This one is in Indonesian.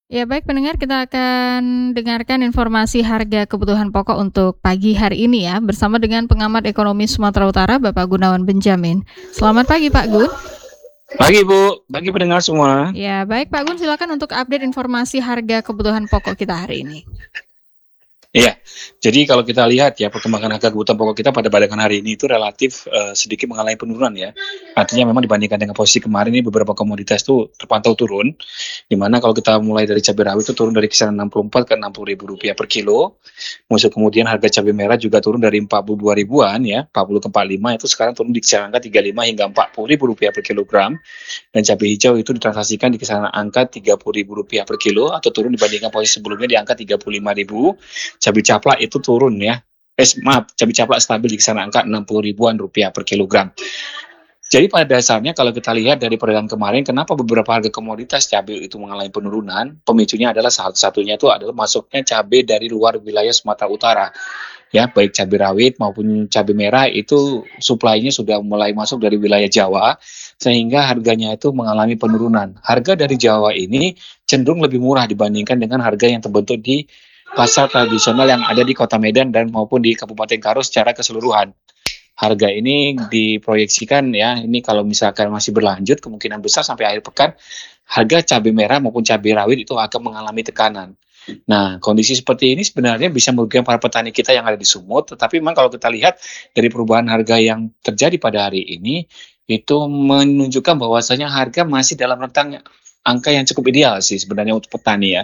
Ya baik pendengar, kita akan dengarkan informasi harga kebutuhan pokok untuk pagi hari ini ya, bersama dengan pengamat ekonomi Sumatera Utara Bapak Gunawan Benjamin. Selamat pagi Pak Gun. Pagi Bu, pagi pendengar semua. Ya baik Pak Gun, silakan untuk update informasi harga kebutuhan pokok kita hari ini. Iya, jadi kalau kita lihat ya perkembangan harga kebutuhan pokok kita pada barengan hari ini itu relatif sedikit mengalami penurunan ya. Artinya memang dibandingkan dengan posisi kemarin ini beberapa komoditas itu terpantau turun. Di mana kalau kita mulai dari cabai rawit itu turun dari kisaran 64 ke 60 ribu rupiah per kilo. Kemudian harga cabai merah juga turun dari 42 ribuan ya, 40 ke 45 itu sekarang turun di kisaran angka 35 hingga 40 ribu rupiah per kilogram. Dan cabai hijau itu ditransaksikan di kisaran angka 30 ribu rupiah per kilo atau turun dibandingkan posisi sebelumnya di angka 35 ribu. Cabai caplak itu turun ya. Cabai caplak stabil di kisaran angka 60 ribuan rupiah per kilogram. Jadi pada dasarnya kalau kita lihat dari peredaran kemarin, kenapa beberapa harga komoditas cabai itu mengalami penurunan? Pemicunya adalah salah satunya itu adalah masuknya cabai dari luar wilayah Sumatera Utara. Ya, baik cabai rawit maupun cabai merah itu suplainya sudah mulai masuk dari wilayah Jawa, sehingga harganya itu mengalami penurunan. Harga dari Jawa ini cenderung lebih murah dibandingkan dengan harga yang terbentuk di pasar tradisional yang ada di Kota Medan dan maupun di Kabupaten Karo secara keseluruhan. Harga ini diproyeksikan ya, ini kalau misalkan masih berlanjut kemungkinan besar sampai akhir pekan harga cabai merah maupun cabai rawit itu akan mengalami tekanan. Nah, kondisi seperti ini sebenarnya bisa merugikan para petani kita yang ada di Sumut, tetapi memang kalau kita lihat dari perubahan harga yang terjadi pada hari ini, itu menunjukkan bahwasanya harga masih dalam rentang angka yang cukup ideal sih sebenarnya untuk petani ya.